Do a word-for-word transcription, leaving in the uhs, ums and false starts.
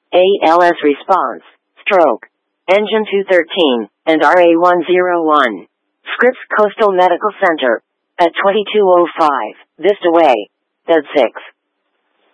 A L S response, stroke, engine two thirteen, and R A one oh one. Scripps Coastal Medical Center, at twenty-two oh five, Vista Way, Bed six.